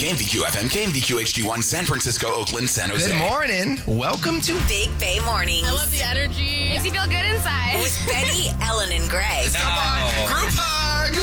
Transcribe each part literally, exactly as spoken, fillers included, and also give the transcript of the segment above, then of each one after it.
K M V Q F M, K M V Q H D one, San Francisco, Oakland, San Jose. Good morning. Welcome to Big Bay Mornings. I love the energy. Makes you feel good inside. With Benny, Ellen, and Greg. Come on, group hug.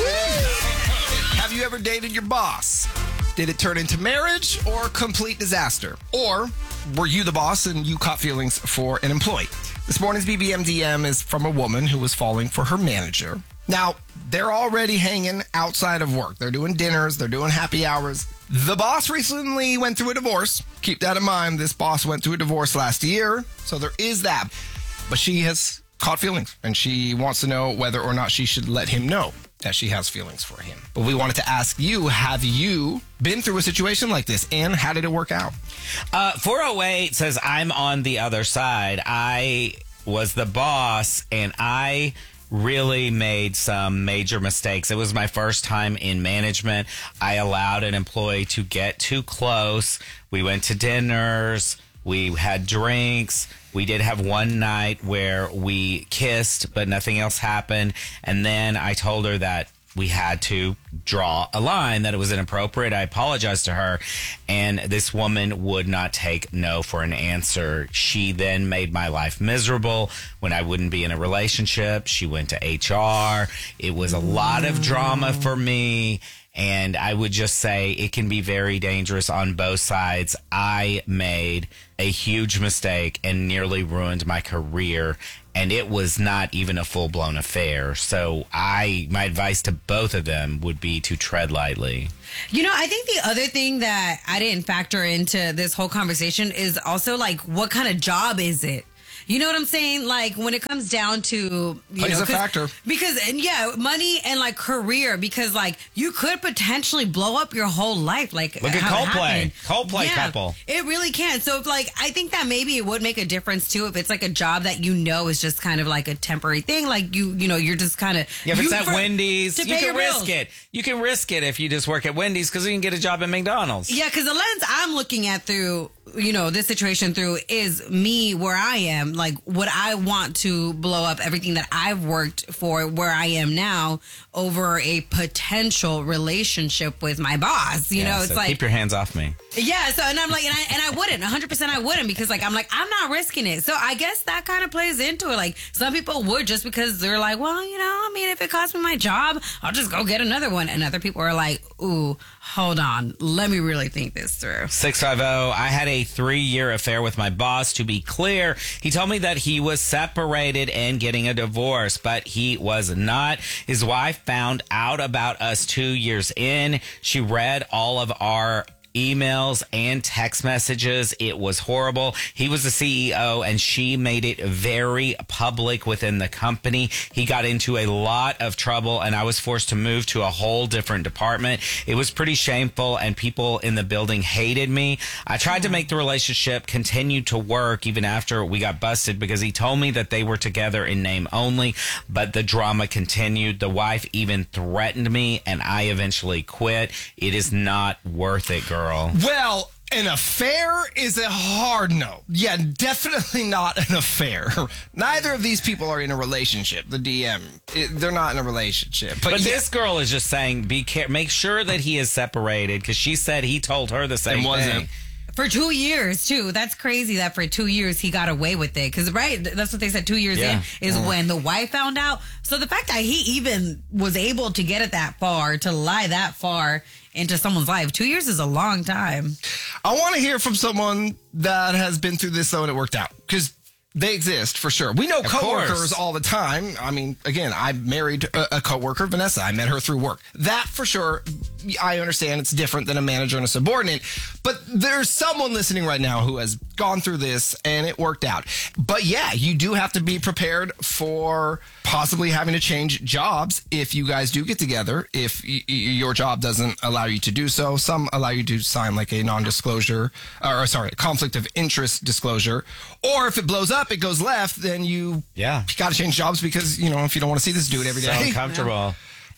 Have you ever dated your boss? Did it turn into marriage or complete disaster? Or were you the boss and you caught feelings for an employee? This morning's B B M D M is from a woman who was falling for her manager. Now, they're already hanging outside of work. They're doing dinners. They're doing happy hours. The boss recently went through a divorce. Keep that in mind. This boss went through a divorce last year. So there is that. But she has caught feelings, and she wants to know whether or not she should let him know that she has feelings for him. But we wanted to ask you, have you been through a situation like this, and how did it work out? Uh, four oh eight says, I'm on the other side. I was the boss, and I really made some major mistakes. It was my first time in management. I allowed an employee to get too close. We went to dinners. We had drinks. We did have one night where we kissed, but nothing else happened. And then I told her that we had to draw a line, that it was inappropriate. I apologized to her, and this woman would not take no for an answer. She then made my life miserable when I wouldn't be in a relationship. She went to H R. It was a lot of drama for me. And I would just say it can be very dangerous on both sides. I made a huge mistake and nearly ruined my career. And it was not even a full-blown affair. So I, my advice to both of them would be to tread lightly. You know, I think the other thing that I didn't factor into this whole conversation is also, like, what kind of job is it? You know what I'm saying? Like, when it comes down to, you Plays know, a factor. Because, and yeah, money and like career, because like you could potentially blow up your whole life. Like, look at how it Coldplay. happened. Coldplay Yeah, couple. It really can. So, if, like, I think that maybe it would make a difference too if it's like a job that you know is just kind of like a temporary thing. Like, you, you know, you're just kind of. Yeah, if it's at Wendy's, you can risk bills. it. You can risk it if you just work at Wendy's because you can get a job at McDonald's. Yeah, because the lens I'm looking at through, you know, this situation through is me where I am. Like, would I want to blow up everything that I've worked for where I am now over a potential relationship with my boss? You Yeah, know, it's so like, keep your hands off me. yeah. So, and I'm like, and I, and I wouldn't, one hundred percent I wouldn't, because like, I'm like, I'm not risking it. So I guess that kind of plays into it. Like, some people would just because they're like, well, you know, I mean, if it costs me my job, I'll just go get another one. And other people are like, ooh, hold on, let me really think this through. six five zero, I had a three-year affair with my boss. To be clear, he told me that he was separated and getting a divorce, but he was not. His wife found out about us two years in. She read all of our emails and text messages. It was horrible. He was the C E O and she made it very public within the company. He got into a lot of trouble and I was forced to move to a whole different department. It was pretty shameful and people in the building hated me. I tried to make the relationship continue to work even after we got busted because he told me that they were together in name only, but the drama continued. The wife even threatened me and I eventually quit. It is not worth it, girl. Well, an affair is a hard no. Yeah, definitely not an affair. Neither of these people are in a relationship. The D M, it, they're not in a relationship. But, But yeah, this girl is just saying, be care- make sure that he is separated because she said he told her the same And wasn't. thing. For two years, too. That's crazy that for two years he got away with it. Because, right, that's what they said two years Yeah. in is when the wife found out. So the fact that he even was able to get it that far, to lie that far into someone's life, two years is a long time. I want to hear from someone that has been through this, though, and it worked out. Because they exist, for sure. We know Of coworkers course. all the time. I mean, again, I married a, a coworker, Vanessa. I met her through work. That, for sure, I understand it's different than a manager and a subordinate. But there's someone listening right now who has gone through this, and it worked out. But, yeah, you do have to be prepared for possibly having to change jobs if you guys do get together, if y- y- your job doesn't allow you to do so. Some allow you to sign, like, a non-disclosure, or, sorry, a conflict of interest disclosure. Or if it blows up, it goes left, then you Yeah. got to change jobs because, you know, if you don't want to see this dude every So day. uncomfortable.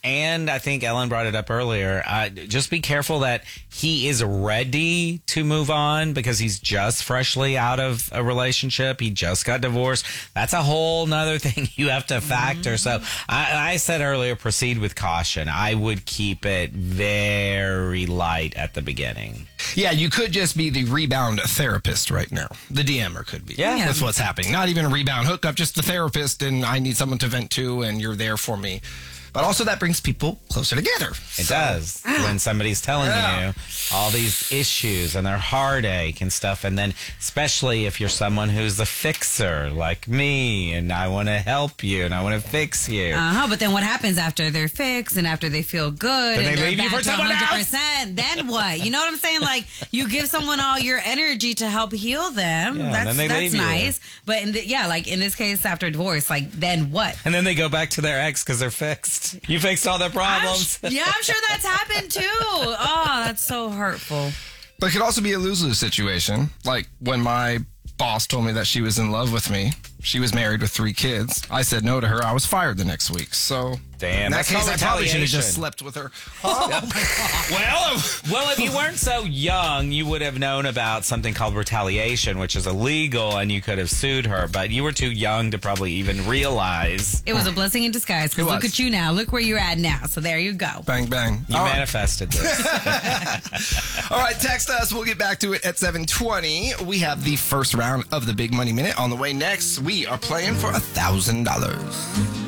and I think Ellen brought it up earlier. Uh, just be careful that he is ready to move on because he's just freshly out of a relationship. He just got divorced. That's a whole nother thing you have to factor. Mm-hmm. So I, I said earlier, proceed with caution. I would keep it very light at the beginning. Yeah, you could just be the rebound therapist right now. The D M er could be. Yeah. That's what's happening. Not even a rebound hookup, just the therapist, and I need someone to vent to, and you're there for me. But also that brings people closer together. It so, does. Ah, when somebody's telling yeah. you all these issues and their heartache and stuff. And then especially if you're someone who's a fixer like me and I want to help you and I want to fix you. Uh-huh. But then what happens after they're fixed and after they feel good then and they they're leave back you for to someone one hundred else? percent? Then what? You know what I'm saying? Like you give someone all your energy to help heal them. Yeah, that's then they that's leave you. nice. But in the, yeah, like in this case after divorce, like then what? And then they go back to their ex because they're fixed. You fixed all their problems. I'm, yeah, I'm sure that's happened too. Oh, that's so hurtful. But it could also be a lose-lose situation. Like when my boss told me that she was in love with me. She was married with three kids. I said no to her. I was fired the next week. So damn, in that that's case, I probably should have retaliation. just slept with her. Oh, my God. Well, well, if you weren't so young, you would have known about something called retaliation, which is illegal, and you could have sued her. But you were too young to probably even realize. It was a blessing in disguise. Because look at you now. Look where you're at now. So there you go. Bang, bang. You All manifested right. this. All right, text us. We'll get back to it at seven twenty. We have the first round of the Big Money Minute on the way next. We are playing for one thousand dollars.